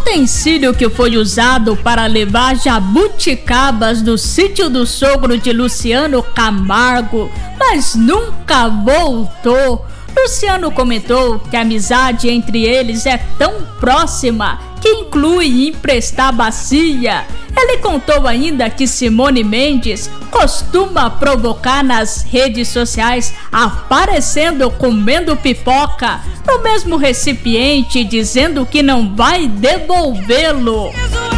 utensílio que foi usado para levar jabuticabas do sítio do sogro de Luciano Camargo, mas nunca voltou. Luciano comentou que a amizade entre eles é tão próxima que inclui emprestar bacia. Ele contou ainda que Simone Mendes costuma provocar nas redes sociais, aparecendo comendo pipoca no mesmo recipiente, dizendo que não vai devolvê-lo.